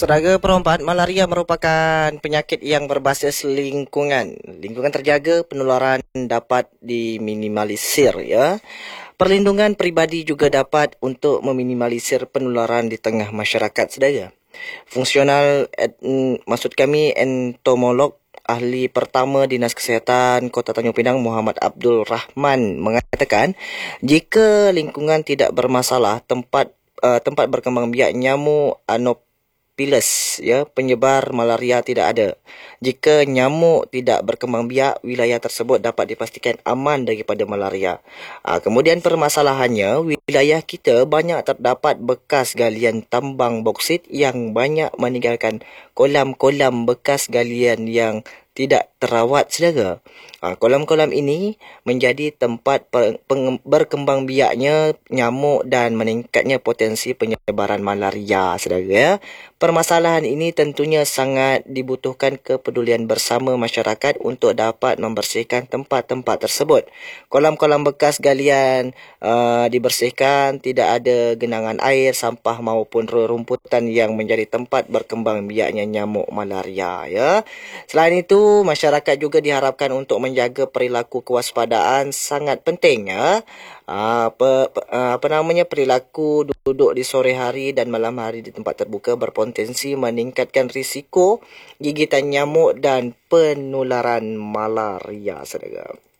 Saudara perempat, malaria merupakan penyakit yang berbasis lingkungan. Lingkungan terjaga, penularan dapat diminimalisir, ya. Perlindungan peribadi juga dapat untuk meminimalisir penularan di tengah masyarakat, saudara. Maksud kami entomolog ahli pertama Dinas Kesihatan Kota Tanjung Pinang Muhammad Abdul Rahman mengatakan jika lingkungan tidak bermasalah, tempat berkembang biak nyamuk Anopheles, ya, penyebar malaria tidak ada. Jika nyamuk tidak berkembang biak, wilayah tersebut dapat dipastikan aman daripada malaria. Kemudian permasalahannya, wilayah kita banyak terdapat bekas galian tambang boksit yang banyak meninggalkan kolam-kolam bekas galian yang tidak terawat, saudara. Kolam-kolam ini menjadi tempat berkembang biaknya nyamuk dan meningkatnya potensi penyebaran malaria, saudara. Permasalahan ini tentunya sangat dibutuhkan kepedulian bersama masyarakat untuk dapat membersihkan tempat-tempat tersebut. Kolam-kolam bekas galian dibersihkan, tidak ada genangan air, sampah maupun rerumputan yang menjadi tempat berkembang biaknya nyamuk malaria, ya. Selain itu, masyarakat juga diharapkan untuk menjaga perilaku kewaspadaan sangat penting, ya. Perilaku duduk di sore hari dan malam hari di tempat terbuka berpotensi meningkatkan risiko gigitan nyamuk dan penularan malaria, saudara.